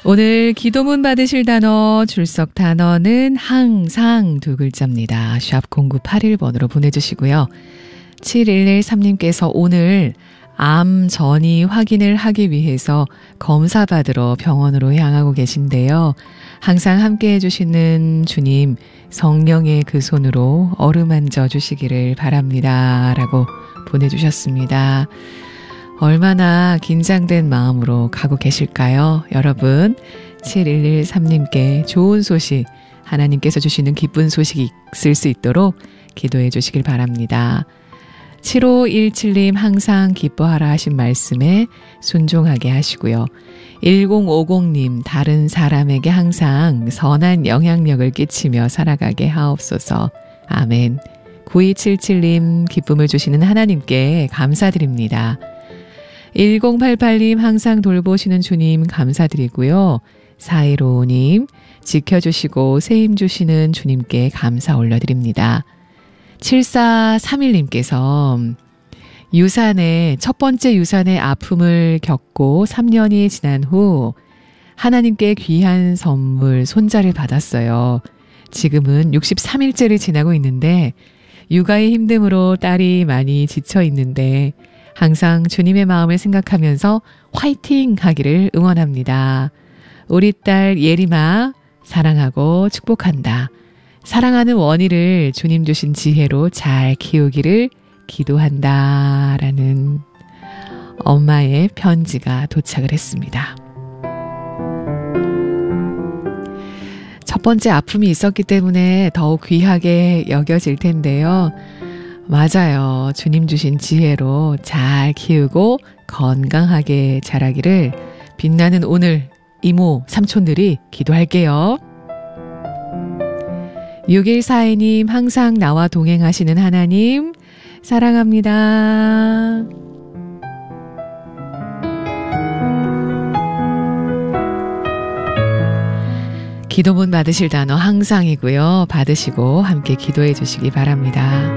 오늘 기도문 받으실 단어 출석 단어는 항상 두 글자입니다. 샵 0981번으로 보내주시고요. 7113님께서 오늘 암 전이 확인을 하기 위해서 검사 받으러 병원으로 향하고 계신데요. 항상 함께 해주시는 주님 성령의 그 손으로 어루만져 주시기를 바랍니다. 라고 보내주셨습니다. 얼마나 긴장된 마음으로 가고 계실까요? 여러분 7113님께 좋은 소식, 하나님께서 주시는 기쁜 소식이 있을 수 있도록 기도해 주시길 바랍니다. 7517님 항상 기뻐하라 하신 말씀에 순종하게 하시고요. 1050님 다른 사람에게 항상 선한 영향력을 끼치며 살아가게 하옵소서. 아멘. 9277님 기쁨을 주시는 하나님께 감사드립니다. 1088님 항상 돌보시는 주님 감사드리고요. 4155님 지켜주시고 세임 주시는 주님께 감사 올려드립니다. 7431님께서 첫 번째 유산의 아픔을 겪고 3년이 지난 후 하나님께 귀한 선물 손자를 받았어요. 지금은 63일째를 지나고 있는데 육아의 힘듦으로 딸이 많이 지쳐 있는데 항상 주님의 마음을 생각하면서 화이팅 하기를 응원합니다. 우리 딸 예림아 사랑하고 축복한다. 사랑하는 원희를 주님 주신 지혜로 잘 키우기를 기도한다. 라는 엄마의 편지가 도착을 했습니다. 첫 번째 아픔이 있었기 때문에 더욱 귀하게 여겨질 텐데요. 맞아요. 주님 주신 지혜로 잘 키우고 건강하게 자라기를 빛나는 오늘 이모, 삼촌들이 기도할게요. 6142님 항상 나와 동행하시는 하나님 사랑합니다. 기도문 받으실 단어 항상이고요. 받으시고 함께 기도해 주시기 바랍니다.